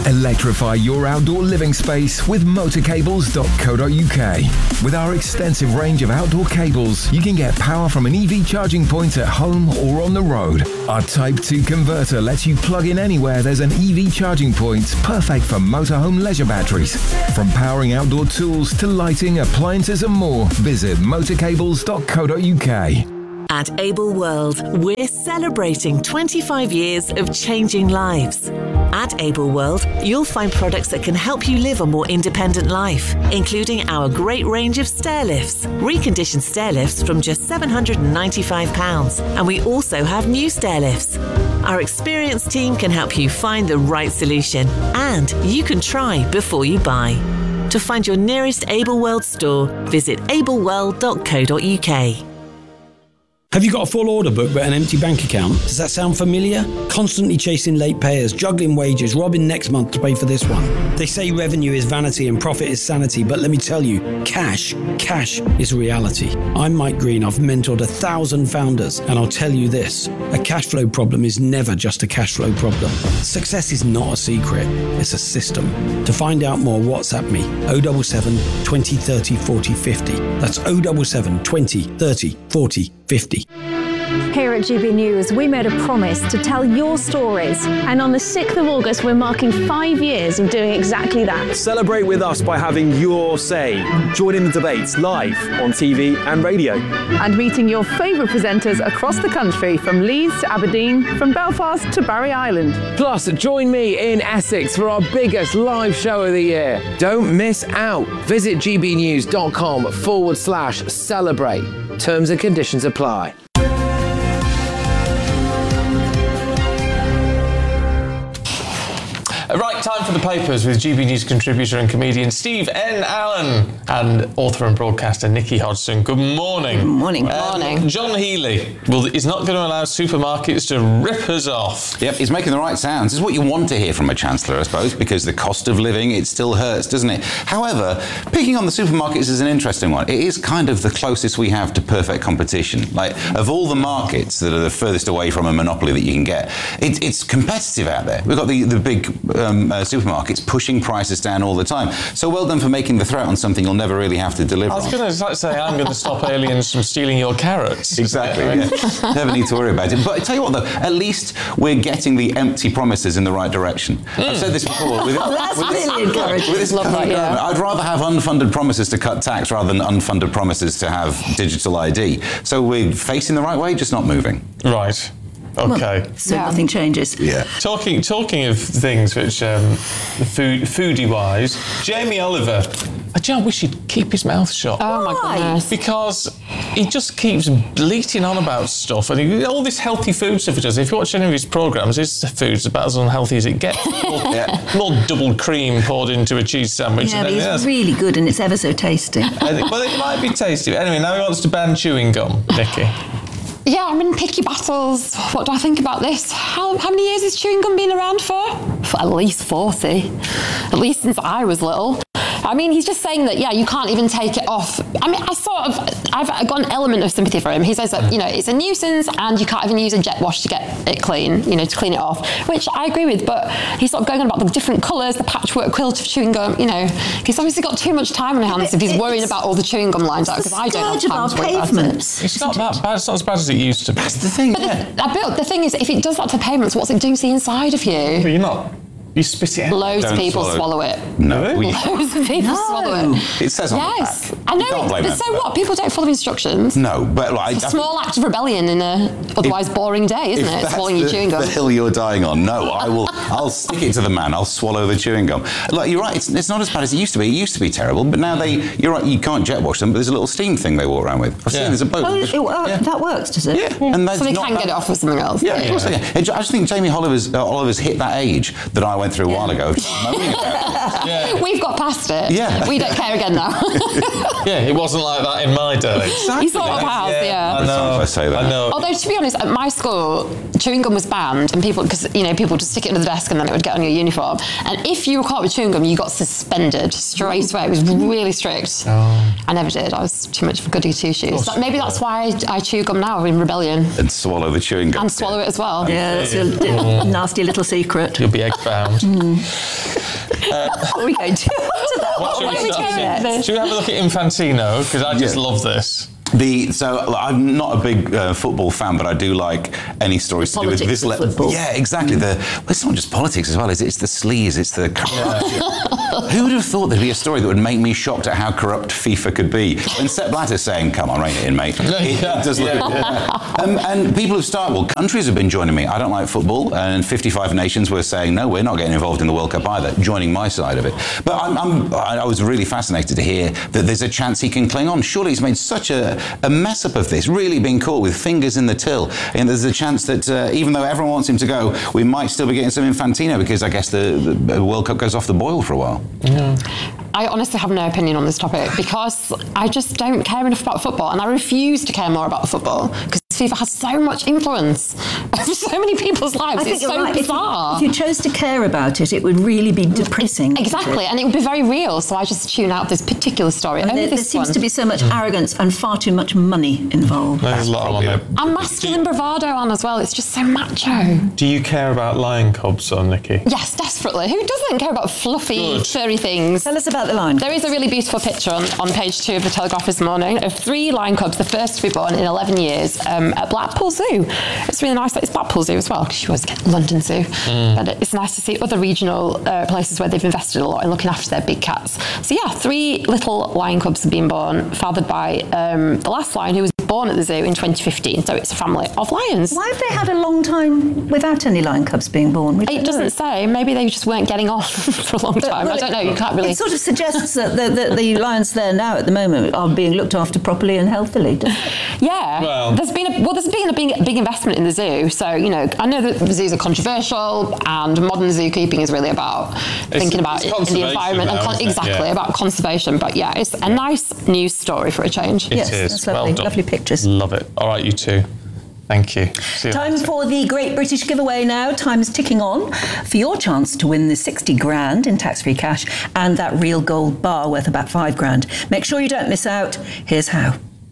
Electrify your outdoor living space with motor cables dot co dot U K. With our extensive range of outdoor cables, you can get power from an E V charging point at home or on the road. Our Type two converter lets you plug in anywhere there's an E V charging point, perfect for motorhome leisure batteries. From powering outdoor tools to lighting, appliances and more, visit motor cables dot co dot U K. At Able World, we're celebrating twenty-five years of changing lives. At Able World, you'll find products that can help you live a more independent life, including our great range of stair lifts, reconditioned stair lifts from just seven hundred ninety-five pounds, and we also have new stair lifts. Our experienced team can help you find the right solution, and you can try before you buy. To find your nearest Able World store, visit able world dot co dot U K. Have you got a full order book but an empty bank account? Does that sound familiar? Constantly chasing late payers, juggling wages, robbing next month to pay for this one. They say revenue is vanity and profit is sanity, but let me tell you, cash, cash is reality. I'm Mike Green, I've mentored a thousand founders, and I'll tell you this, a cash flow problem is never just a cash flow problem. Success is not a secret, it's a system. To find out more, WhatsApp me, oh seven seven, twenty, thirty, forty, fifty. That's oh seven seven, twenty, thirty, forty, fifty. Here at G B News, we made a promise to tell your stories. And on the sixth of August, we're marking five years of doing exactly that. Celebrate with us by having your say. Join in the debates live on T V and radio. And meeting your favourite presenters across the country, from Leeds to Aberdeen, from Belfast to Barry Island. Plus, join me in Essex for our biggest live show of the year. Don't miss out. Visit gbnews.com forward slash celebrate. Terms and conditions apply. Right, time for the papers with G B News contributor and comedian Steve N. Allen and author and broadcaster Nikki Hodgson. Good morning. Good morning. Um, morning. John Healey well, is not going to allow supermarkets to rip us off. Yep, he's making the right sounds. It's what you want to hear from a chancellor, I suppose, because the cost of living, it still hurts, doesn't it? However, picking on the supermarkets is an interesting one. It is kind of the closest we have to perfect competition. Like, of all the markets that are the furthest away from a monopoly that you can get, it, it's competitive out there. We've got the, the big Um, uh, supermarkets pushing prices down all the time. So well done for making the threat on something you'll never really have to deliver on. I was going to say, I'm going to stop aliens from stealing your carrots. Exactly, yeah. Never need to worry about it. But I tell you what, though, at least we're getting the empty promises in the right direction. Mm. I've said this before. With, oh, that's with really this, encouraging. With this Love that, yeah. I'd rather have unfunded promises to cut tax rather than unfunded promises to have digital I D. So we're facing the right way, just not moving. Right. Okay. Well, so yeah. Nothing changes. Yeah. Talking talking of things which um, food foodie wise, Jamie Oliver. I just wish he'd keep his mouth shut. Oh my goodness! Because he just keeps bleating on about stuff, and he, all this healthy food stuff he does. If you watch any of his programmes, his food's about as unhealthy as it gets. More, yeah. more double cream poured into a cheese sandwich. Yeah, and but it's really good, and it's ever so tasty. I think, well, it might be tasty. Anyway, now he wants to ban chewing gum, Nikki. Yeah, I'm in picky battles. What do I think about this? How, how many years has chewing gum been around for? For at least forty. At least since I was little. I mean, he's just saying that, yeah, you can't even take it off. I mean, I sort of, I've got an element of sympathy for him. He says that, you know, it's a nuisance and you can't even use a jet wash to get it clean, you know, to clean it off, which I agree with, but he's sort of going on about the different colours, the patchwork quilt of chewing gum, you know. He's obviously got too much time on his hands if he's worrying about all the chewing gum lines out, because I don't have time to worry about it. It's not that bad. It's not as bad as it used to be. That's the thing, but yeah. the, the thing is, if it does that to pavements, what's it doing to the inside of you? But you're not. You spit it out. Loads Don't of people swallow. swallow it. No. We, Loads of people No. swallow it. it says on Yes. the back. I You know, can't blame but them so for that. what? People don't follow instructions. No, but like... It's a small act of rebellion in a otherwise boring day, isn't it? Swallowing your chewing gum. The hill you're dying on. No, I will. I'll stick it to the man. I'll swallow the chewing gum. Like, you're right. It's, it's not as bad as it used to be. It used to be terrible, but now they. You're right. You can't jet wash them, but there's a little steam thing they walk around with. I've Yeah. seen there's a boat. Oh, it, uh, Yeah. that works, does it? Yeah, and that's So they not can bad. get it off with something else. Yeah, of course they can. I just think Jamie Oliver's uh, Oliver's hit that age that I went through a while ago. Moaning about it. Yeah. We've got past it. Yeah. We don't care again now. Yeah, it wasn't like that in my day. Exactly. You sort of has, yeah. yeah. I know. I say that. I know. Although, to be honest, at my school, chewing gum was banned, and people, because you know, people would just stick it under the desk and then it would get on your uniform. And if you were caught with chewing gum, you got suspended straight away. It was really strict. Oh. I never did. I was too much of a goody two shoes. That, maybe that's why I, I chew gum now in rebellion. And swallow the chewing gum. And swallow it as well. Yeah, that's a little, nasty little secret. You'll be egg bound. Mm. Uh, what are we going to do after that? What, What should, we are we start doing with? next? Should we have a look at Infantino? Because I just Yeah. love this. The so I'm not a big uh, football fan, but I do like any stories to do with this. Politics of football. Yeah, exactly. The well, it's not just politics as well. It's, it's the sleaze. It's the corruption. Who would have thought there'd be a story that would make me shocked at how corrupt FIFA could be? When Sepp Blatter's saying, "Come on, rein it in, mate." It, it does look. Yeah. um, and people have started. Well, countries have been joining me. I don't like football, and fifty-five nations were saying, "No, we're not getting involved in the World Cup either." Joining my side of it. But I'm, I'm, I was really fascinated to hear that there's a chance he can cling on. Surely he's made such a, a mess up of this, really being caught with fingers in the till. And there's a chance that uh, even though everyone wants him to go, we might still be getting some Infantino because I guess the, the World Cup goes off the boil for a while. Yeah. I honestly have no opinion on this topic because I just don't care enough about football, and I refuse to care more about football because FIFA has so much influence over so many people's lives. I think It's you're so right. If you, bizarre. if you chose to care about it, it would really be depressing. Exactly, and it would be very real, so I just tune out this particular story. And Only there, there this seems one. to be so much Mm. arrogance and far too much money involved. There's a lot on it. And masculine bravado on as well. It's just so macho. Do you care about lion cubs, or Nikki? Yes, desperately. Who doesn't care about fluffy, Good. furry things? Tell us about the lion. There is a really beautiful picture on, on page two of the Telegraph this morning of three lion cubs, the first to be born in eleven years, um, at Blackpool Zoo. It's really nice. It's Blackpool Zoo as well, because you always get London Zoo. Mm. But it's nice to see other regional uh, places where they've invested a lot in looking after their big cats. So yeah, three little lion cubs have been born, fathered by um, the last lion who was born at the zoo in twenty fifteen. So it's a family of lions. Why have they had a long time without any lion cubs being born? We It don't doesn't know. say. Maybe they just weren't getting on for a long But, time. well, I don't know. You can't really. It sort of suggests that the, the, the lions there now at the moment are being looked after properly and healthily. doesn't it? Yeah, Well- there's been a, well, there's been a big, big investment in the zoo. So you know, I know that the zoos are controversial, and modern zookeeping is really about thinking about it's it in the conservation environment and now, con- isn't it? exactly Yeah. about conservation. But yeah, it's a nice news story for a change. It Yes, is. that's Well lovely. done. Lovely pictures. Love it. All right, you two. Thank you. See you Time later. for the Great British Giveaway now. Time's ticking on for your chance to win the sixty grand in tax-free cash and that real gold bar worth about five grand. Make sure you don't miss out. Here's how.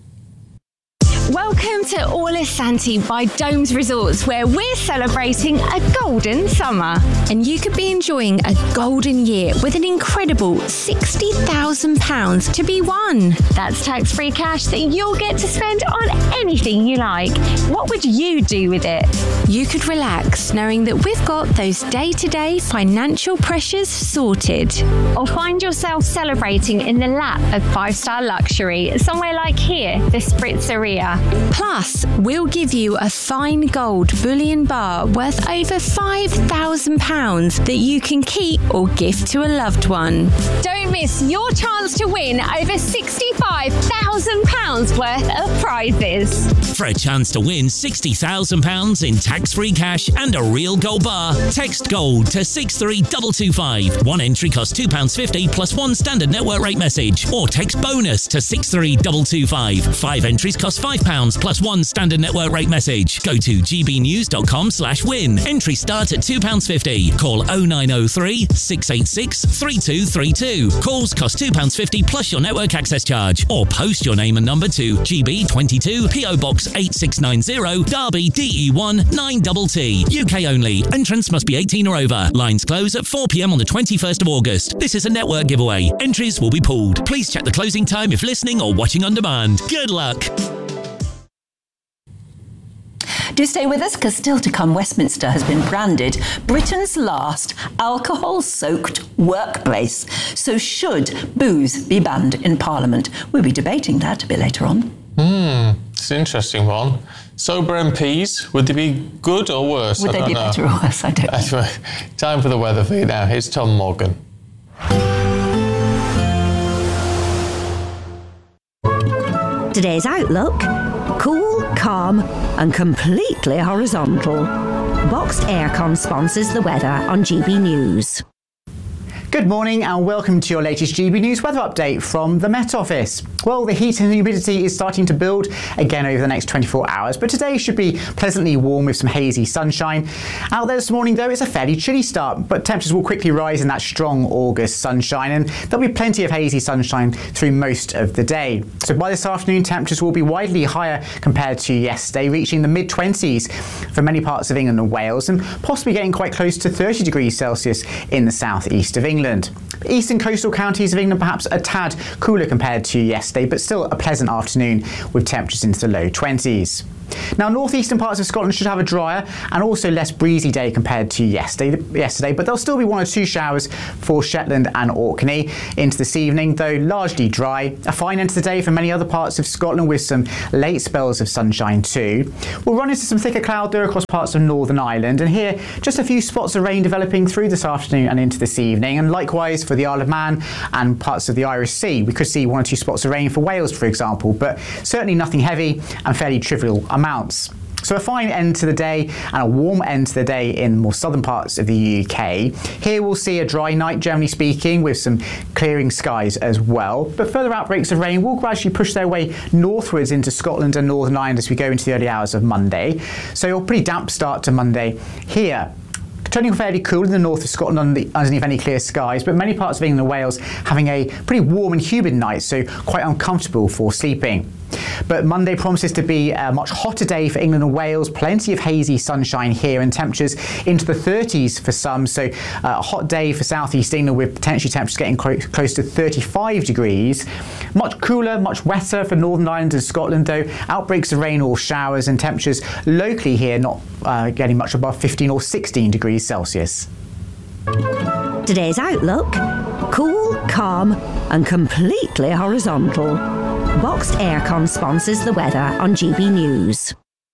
Welcome to Orlisanti by Domes Resorts, where we're celebrating a golden summer. And you could be enjoying a golden year with an incredible sixty thousand pounds to be won. That's tax-free cash that you'll get to spend on anything you like. What would you do with it? You could relax knowing that we've got those day-to-day financial pressures sorted. Or find yourself celebrating in the lap of five-star luxury, somewhere like here, the Spritzeria. Plus, we'll give you a fine gold bullion bar worth over five thousand pounds that you can keep or gift to a loved one. Don't miss your chance to win over sixty-five thousand pounds worth of prizes. For a chance to win sixty thousand pounds in tax-free cash and a real gold bar, text GOLD to six three two two five. One entry costs two pounds fifty plus one standard network rate message. Or text BONUS to six three two two five. Five entries cost five pounds plus one standard network rate message. Go to gbnews.com slash win. Entry start at two pounds fifty. Call oh nine oh three, six eight six, three two three two. Calls cost two pounds fifty plus your network access charge. Or post your name and number to G B twenty-two, P O Box eight six nine zero, Derby, D E one nine T T. U K only. Entrance must be eighteen or over. Lines close at four p.m. on the twenty-first of August. This is a network giveaway. Entries will be pulled. Please check the closing time if listening or watching on demand. Good luck. Do stay with us, because still to come, Westminster has been branded Britain's last alcohol-soaked workplace. So should booze be banned in Parliament? We'll be debating that a bit later on. Hmm, it's an interesting one. Sober M Ps, would they be good or worse? Would I they don't be know. better or worse? I don't know. Anyway, time for the weather for you now. Here's Tom Morgan. Today's outlook: cool, calm and completely horizontal. Boxed Aircon sponsors the weather on G B News. Good morning and welcome to your latest G B News weather update from the Met Office. Well, the heat and humidity is starting to build again over the next twenty-four hours, but today should be pleasantly warm with some hazy sunshine. Out there this morning, though, it's a fairly chilly start, but temperatures will quickly rise in that strong August sunshine, and there'll be plenty of hazy sunshine through most of the day. So by this afternoon, temperatures will be widely higher compared to yesterday, reaching the mid twenties for many parts of England and Wales, and possibly getting quite close to thirty degrees Celsius in the southeast of England. Eastern coastal counties of England perhaps a tad cooler compared to yesterday, but still a pleasant afternoon with temperatures into the low twenties. Now, northeastern parts of Scotland should have a drier and also less breezy day compared to yesterday, yesterday, but there'll still be one or two showers for Shetland and Orkney into this evening, though largely dry. A fine end to the day for many other parts of Scotland with some late spells of sunshine too. We'll run into some thicker cloud there across parts of Northern Ireland, and here just a few spots of rain developing through this afternoon and into this evening, and likewise for the Isle of Man and parts of the Irish Sea. We could see one or two spots of rain for Wales, for example, but certainly nothing heavy and fairly trivial amounts. So a fine end to the day and a warm end to the day in more southern parts of the U K. Here we'll see a dry night, generally speaking, with some clearing skies as well. But further outbreaks of rain will gradually push their way northwards into Scotland and Northern Ireland as we go into the early hours of Monday. So a pretty damp start to Monday here. Turning fairly cool in the north of Scotland underneath any clear skies, but many parts of England and Wales having a pretty warm and humid night, so quite uncomfortable for sleeping. But Monday promises to be a much hotter day for England and Wales. Plenty of hazy sunshine here and temperatures into the thirties for some. So uh, a hot day for southeast England with potentially temperatures getting clo- close to thirty-five degrees. Much cooler, much wetter for Northern Ireland and Scotland, though. Outbreaks of rain or showers and temperatures locally here not uh, getting much above fifteen or sixteen degrees Celsius. Today's outlook: cool, calm and completely horizontal. Boxed Aircon sponsors the weather on G B News.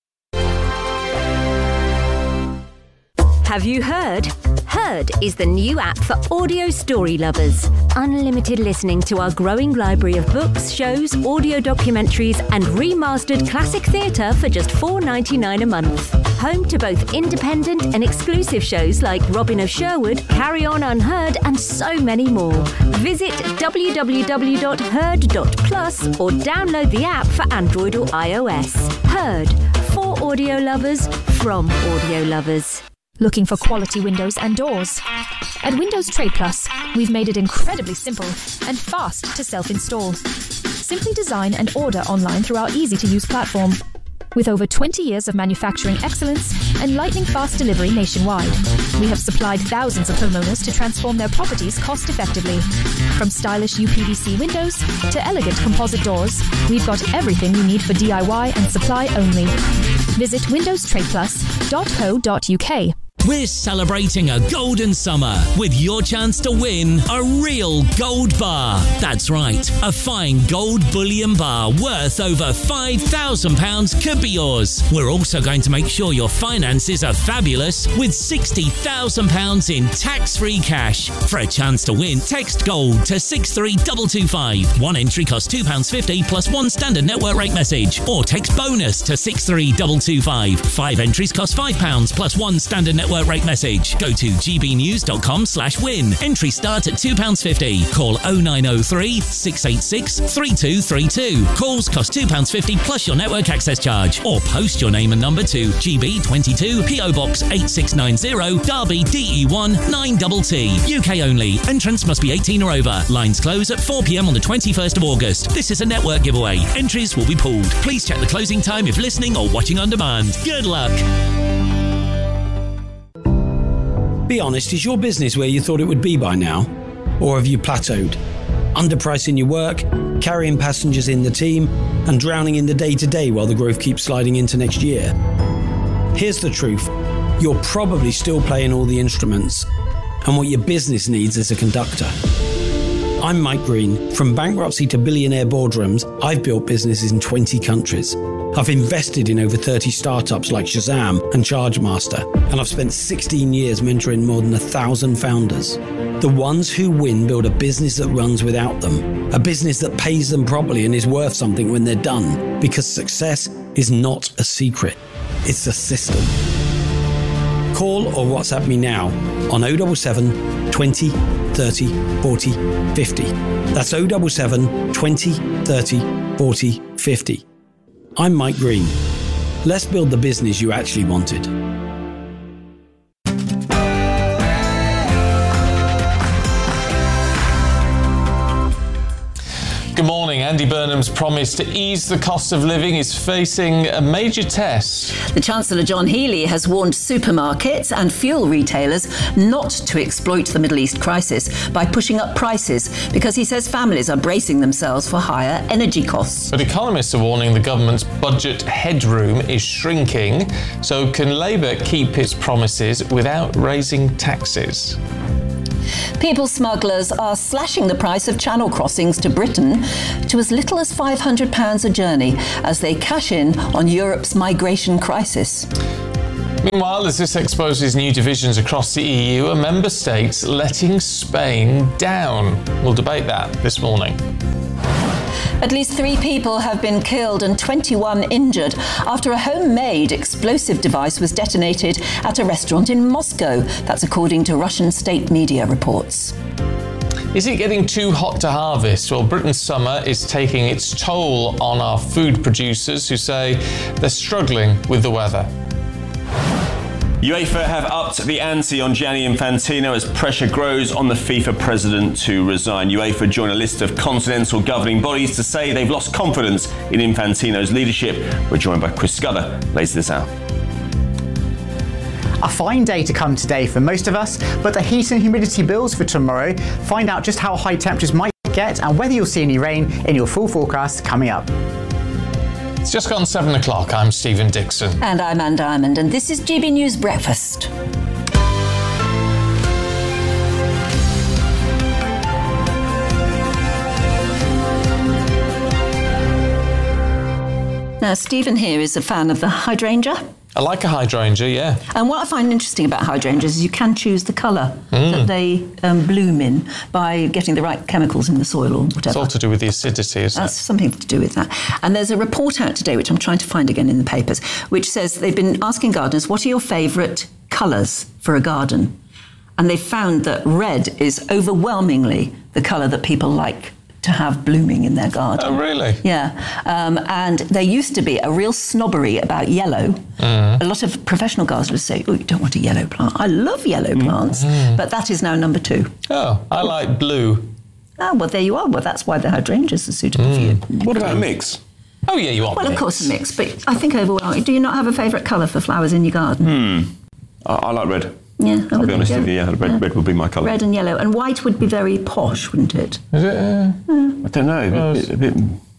Have you heard? Heard is the new app for audio story lovers. Unlimited listening to our growing library of books, shows, audio documentaries and remastered classic theatre for just four dollars ninety-nine a month. Home to both independent and exclusive shows like Robin of Sherwood, Carry On Unheard and so many more. Visit w w w dot heard dot plus or download the app for Android or iOS. Heard, for audio lovers, from audio lovers. Looking for quality windows and doors? At Windows Trade Plus, we've made it incredibly simple and fast to self-install. Simply design and order online through our easy-to-use platform. With over twenty years of manufacturing excellence and lightning-fast delivery nationwide, we have supplied thousands of homeowners to transform their properties cost-effectively. From stylish U P V C windows to elegant composite doors, we've got everything you need for D I Y and supply only. Visit windows trade plus dot co dot u k. We're celebrating a golden summer with your chance to win a real gold bar. That's right, a fine gold bullion bar worth over five thousand pounds could be yours. We're also going to make sure your finances are fabulous with sixty thousand pounds in tax-free cash. For a chance to win, text GOLD to six three two two five. One entry costs two pounds fifty plus one standard network rate message. Or text BONUS to six three two two five. Five entries cost five pounds plus one standard network rate message. Go to g b news dot com slash win. Entry start at two pounds fifty. Call oh nine oh three, six eight six, three two three two. Calls cost two pounds fifty plus your network access charge. Or post your name and number to G B twenty-two P O Box eight six nine zero, Derby D E one nine T T. U K only. Entrance must be eighteen or over. Lines close at four p m on the twenty-first of August. This is a network giveaway. Entries will be pulled. Please check the closing time if listening or watching on demand. Good luck. Be honest, is your business where you thought it would be by now? Or have you plateaued? Underpricing your work, carrying passengers in the team, and drowning in the day-to-day while the growth keeps sliding into next year? Here's the truth. You're probably still playing all the instruments, and what your business needs is a conductor. I'm Mike Green. From bankruptcy to billionaire boardrooms, I've built businesses in twenty countries. I've invested in over thirty startups like Shazam and Chargemaster, and I've spent sixteen years mentoring more than a thousand founders. The ones who win build a business that runs without them, a business that pays them properly and is worth something when they're done, because success is not a secret, it's a system. Call or WhatsApp me now on oh seven seven, twenty, thirty, forty, fifty. That's oh seven seven, twenty, thirty, forty, fifty. I'm Mike Green. Let's build the business you actually wanted. Good morning. Andy Burnham's promise to ease the cost of living is facing a major test. The Chancellor John Healey has warned supermarkets and fuel retailers not to exploit the Middle East crisis by pushing up prices, because he says families are bracing themselves for higher energy costs. But economists are warning the government's budget headroom is shrinking. So can Labour keep its promises without raising taxes? People smugglers are slashing the price of channel crossings to Britain to as little as five hundred pounds a journey as they cash in on Europe's migration crisis. Meanwhile, as this exposes new divisions across the E U, are member states letting Spain down? We'll debate that this morning. At least three people have been killed and twenty-one injured after a homemade explosive device was detonated at a restaurant in Moscow. That's according to Russian state media reports. Is it getting too hot to harvest? Well, Britain's summer is taking its toll on our food producers, who say they're struggling with the weather. UEFA have upped the ante on Gianni Infantino as pressure grows on the FIFA president to resign. UEFA join a list of continental governing bodies to say they've lost confidence in Infantino's leadership. We're joined by Chris Scudder later this hour. A fine day to come today for most of us, but the heat and humidity bills for tomorrow. Find out just how high temperatures might get and whether you'll see any rain in your full forecast coming up. It's just gone seven o'clock. I'm Stephen Dixon. And I'm Anne Diamond, and this is G B News Breakfast. Now, Stephen here is a fan of the hydrangea. I like a hydrangea, yeah. And what I find interesting about hydrangeas is you can choose the colour mm. that they um, bloom in by getting the right chemicals in the soil or whatever. It's all to do with the acidity, isn't That's it? That's something to do with that. And there's a report out today, which I'm trying to find again in the papers, which says they've been asking gardeners, what are your favourite colours for a garden? And they found that red is overwhelmingly the colour that people like to have blooming in their garden. Oh, really? Yeah. Um, and there used to be a real snobbery about yellow. Mm. A lot of professional gardeners say, oh, you don't want a yellow plant. I love yellow plants. Mm. But that is now number two. Oh, I like blue. Oh, well, there you are. Well, that's why the hydrangeas are suitable mm. for you. What about a mix? Oh, yeah, you want Well, mix. Of course, a mix. But I think overall, do you not have a favourite colour for flowers in your garden? Hmm. I, I like red. Yeah, I'll be honest with you, yeah, red, yeah. red would be my colour. Red and yellow. And white would be very posh, wouldn't it? Is it? Uh, mm. I don't know, a bit... A bit,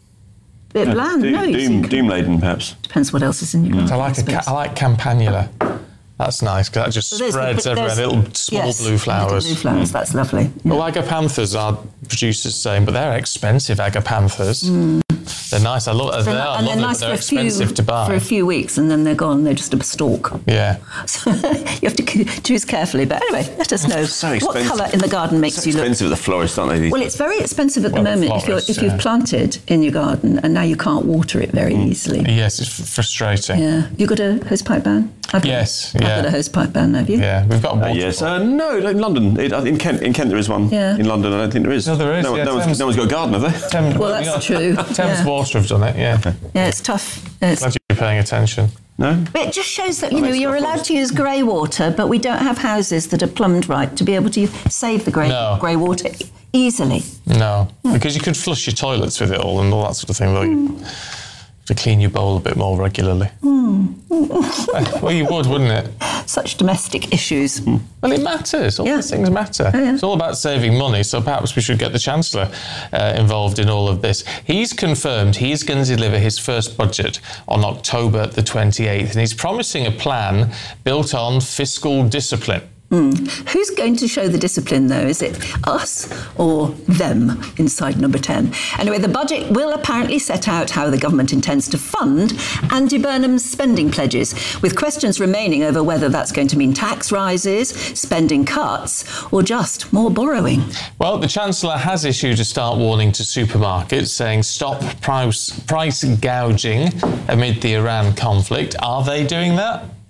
bit no, bland, doom, no? Doom, doom laden, perhaps. Depends what else is in your mm. garden. I like, a ca- I like campanula. That's nice, because that just well, spreads the, everywhere, little small yes, blue flowers. Blue flowers, mm. that's lovely. Yeah. Well, agapanthus are producers saying, but they're expensive, agapanthus. Mm. They're nice, I love them. They are and they're lovely, nice but they're for a few, expensive to buy. For a few weeks, and then they're gone, they're just a stalk. Yeah. So you have to choose carefully. But anyway, let us know so what colour in the garden makes so you look... expensive at the florist, aren't they? Well, it's very expensive at well, the moment florist, if, you're, if yeah. you've planted in your garden and now you can't water it very mm. easily. Yes, it's f- frustrating. Yeah. Have you got a hosepipe ban? I've yes, got, yeah. I've got a hosepipe ban, have you? Yeah, we've got a water. Uh, yes, uh, no, in London. It, in Kent, in Kent there is one. Yeah. In London, I don't think there is. No, there is. No, yeah, no, Thames, one's, no one's got a garden, have they? Thames, well, that's you know, true. Thames yeah. Water have done it, yeah. Okay. Yeah, it's tough. It's Glad you're paying attention. No? But it just shows that, you know, you're allowed to use grey water, but we don't have houses that are plumbed right to be able to save the grey no. grey water easily. No, yeah. because you could flush your toilets with it all and all that sort of thing. Like, mm. to clean your bowl a bit more regularly. Mm. Well, you would, wouldn't it? Such domestic issues. Mm. Well, it matters. All yeah. these things matter. Oh, yeah. It's all about saving money, so perhaps we should get the Chancellor uh, involved in all of this. He's confirmed he's going to deliver his first budget on October the twenty-eighth, and he's promising a plan built on fiscal discipline. Mm. Who's going to show the discipline, though? Is it us or them inside number ten? Anyway, the budget will apparently set out how the government intends to fund Andy Burnham's spending pledges, with questions remaining over whether that's going to mean tax rises, spending cuts, or just more borrowing. Well, the Chancellor has issued a start warning to supermarkets, saying stop price, price gouging amid the Iran conflict. Are they doing that?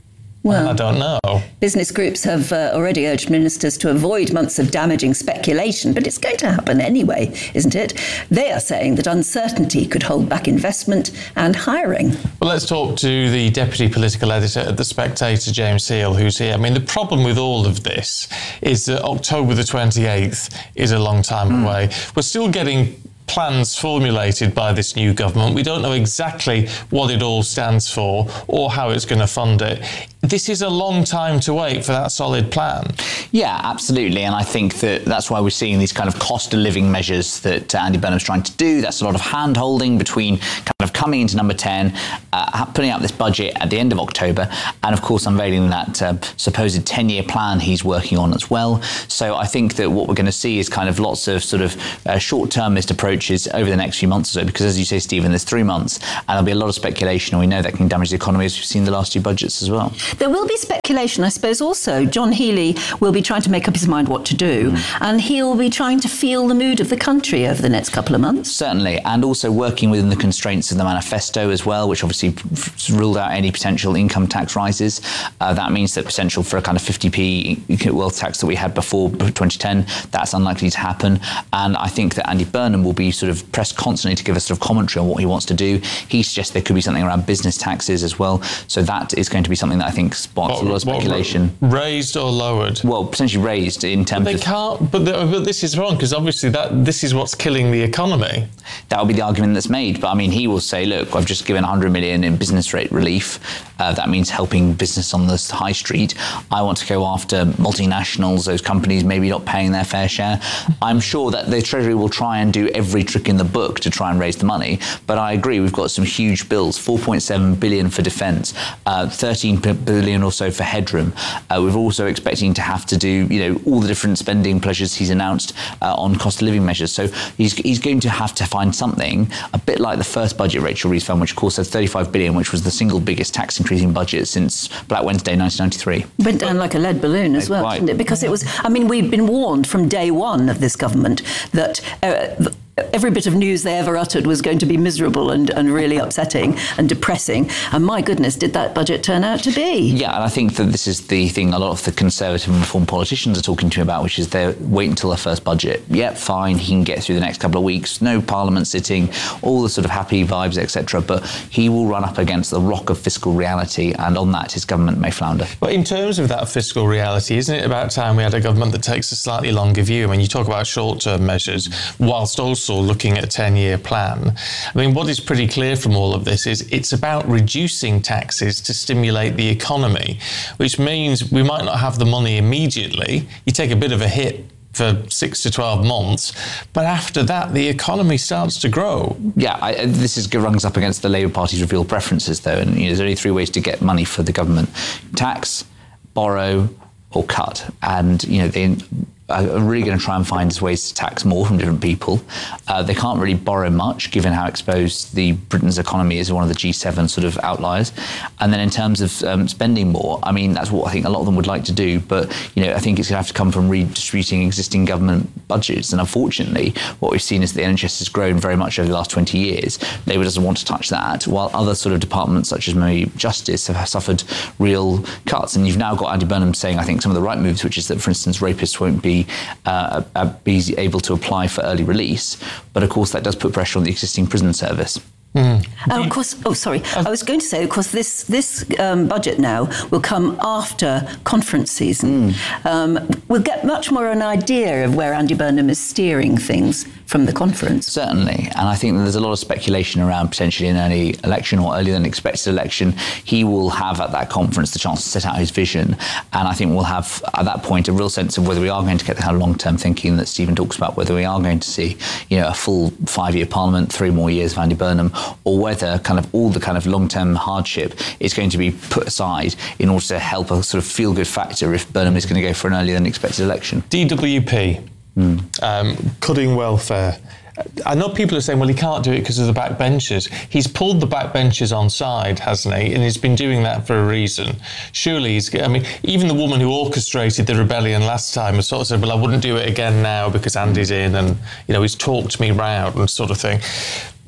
Well, I don't know. Business groups have uh, already urged ministers to avoid months of damaging speculation, but it's going to happen anyway, isn't it? They are saying that uncertainty could hold back investment and hiring. Well, let's talk to the Deputy Political Editor at The Spectator, James Seal, who's here. I mean, the problem with all of this is that October the twenty-eighth is a long time mm. away. We're still getting plans formulated by this new government. We don't know exactly what it all stands for or how it's going to fund it. This is a long time to wait for that solid plan. Yeah, absolutely. And I think that that's why we're seeing these kind of cost of living measures that Andy Burnham's trying to do. That's a lot of hand-holding between kind of coming into number ten, uh, putting out this budget at the end of October, and of course unveiling that uh, supposed ten-year plan he's working on as well. So I think that what we're going to see is kind of lots of sort of uh, short-termist approaches over the next few months or so, because as you say, Stephen, there's three months and there'll be a lot of speculation, and we know that can damage the economy, as we've seen in the last two budgets as well. There will be speculation, I suppose, also. John Healey will be trying to make up his mind what to do, mm. and he'll be trying to feel the mood of the country over the next couple of months. Certainly, and also working within the constraints of the manifesto as well, which obviously ruled out any potential income tax rises. Uh, that means that potential for a kind of fifty p wealth tax that we had before twenty ten, that's unlikely to happen. And I think that Andy Burnham will be sort of pressed constantly to give us sort of commentary on what he wants to do. He suggests there could be something around business taxes as well. So that is going to be something that I think sparks what, a lot of speculation. What, raised or lowered? Well, potentially raised in terms but they of... can't, but, the, but this is wrong, because obviously that this is what's killing the economy. That will be the argument that's made. But I mean, he will say, look, I've just given one hundred million in business rate relief. Uh, that means helping business on the high street. I want to go after multinationals, those companies maybe not paying their fair share. I'm sure that the Treasury will try and do every trick in the book to try and raise the money. But I agree, we've got some huge bills, four point seven billion for defence, uh, thirteen billion or so for headroom. Uh, we're also expecting to have to do, you know, all the different spending pleasures he's announced uh, on cost of living measures. So he's, he's going to have to find something a bit like the first budget Rachel Reeves found, which of course had thirty-five billion, which was the single biggest tax increasing budget since Black Wednesday nineteen ninety-three. Went down like a lead balloon as well, didn't it? Because it was, I mean, we've been warned from day one of this government that uh, every bit of news they ever uttered was going to be miserable and, and really upsetting and depressing. And my goodness, did that budget turn out to be? Yeah, and I think that this is the thing a lot of the Conservative and Reform politicians are talking to me about, which is they wait until their first budget. Yep, fine, he can get through the next couple of weeks, no Parliament sitting, all the sort of happy vibes, et cetera. But he will run up against the rock of fiscal reality, and on that, his government may flounder. But in terms of that fiscal reality, isn't it about time we had a government that takes a slightly longer view? I mean, you talk about short-term measures, whilst also looking at a ten-year plan. I mean, what is pretty clear from all of this is it's about reducing taxes to stimulate the economy, which means we might not have the money immediately. You take a bit of a hit for six to twelve months, but after that, the economy starts to grow. Yeah, I, this is runs up against the Labour Party's revealed preferences, though, and you know, there's only three ways to get money for the government: tax, borrow, or cut. And you know, they are really going to try and find ways to tax more from different people. Uh, they can't really borrow much, given how exposed the Britain's economy is, one of the G seven sort of outliers. And then in terms of um, spending more, I mean, that's what I think a lot of them would like to do. But, you know, I think it's going to have to come from redistributing existing government budgets. And unfortunately, what we've seen is the N H S has grown very much over the last twenty years. Labour doesn't want to touch that, while other sort of departments, such as maybe Justice, have suffered real cuts. And you've now got Andy Burnham saying, I think, some of the right moves, which is that, for instance, rapists won't be Uh, uh, be able to apply for early release, but of course that does put pressure on the existing prison service. Mm. And of course, oh sorry, I was going to say, of course, this this um, budget now will come after conference season. Mm. Um, we'll get much more an idea of where Andy Burnham is steering things from the conference. Certainly, and I think that there's a lot of speculation around potentially an early election or earlier than expected election. He will have at that conference the chance to set out his vision, and I think we'll have at that point a real sense of whether we are going to get the kind of long-term thinking that Stephen talks about, whether we are going to see, you know, a full five-year parliament, three more years of Andy Burnham, or whether kind of all the kind of long-term hardship is going to be put aside in order to help a sort of feel-good factor if Burnham is going to go for an earlier than expected election. D W P, mm. um, cutting welfare. I know people are saying, well, he can't do it because of the backbenchers. He's pulled the backbenchers on side, hasn't he? And he's been doing that for a reason. Surely he's, I mean, even the woman who orchestrated the rebellion last time has sort of said, well, I wouldn't do it again now because Andy's in and, you know, he's talked me round and sort of thing.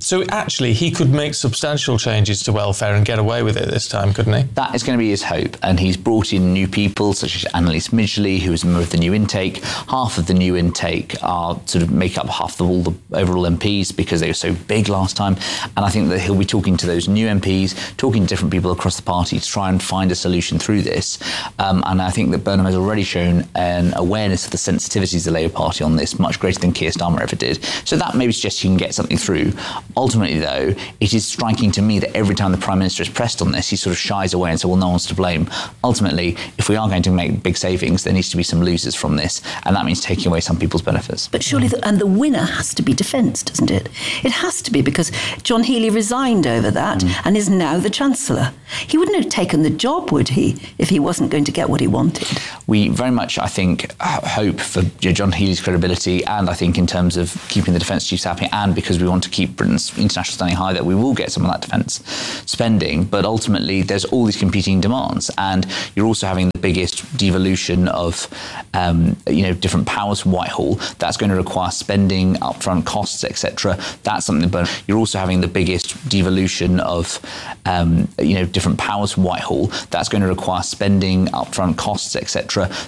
So actually, he could make substantial changes to welfare and get away with it this time, couldn't he? That is going to be his hope. And he's brought in new people, such as Annalise Midgley, who is a member of the new intake. Half of the new intake are sort of make up half of all the overall M Ps because they were so big last time. And I think that he'll be talking to those new M Ps, talking to different people across the party to try and find a solution through this. Um, and I think that Burnham has already shown an awareness of the sensitivities of the Labour Party on this, much greater than Keir Starmer ever did. So that maybe suggests you can get something through. Ultimately, though, it is striking to me that every time the Prime Minister is pressed on this, he sort of shies away and says, well, no one's to blame. Ultimately, if we are going to make big savings, there needs to be some losers from this, and that means taking away some people's benefits. But surely, the, and the winner has to be defence, doesn't it? It has to be, because John Healey resigned over that mm. and is now the Chancellor. He wouldn't have taken the job, would he, if he wasn't going to get what he wanted? We very much, I think, hope for you know, John Healey's credibility, and I think in terms of keeping the defence chiefs happy, and because we want to keep Britain's international standing high, that we will get some of that defence spending. But ultimately, there's all these competing demands, and you're also having the biggest devolution of um, you know different powers from Whitehall. That's going to require spending, upfront costs, et cetera. That's something. But you're also having the biggest devolution of um, you know different powers from Whitehall. That's going to require spending, upfront costs, et cetera.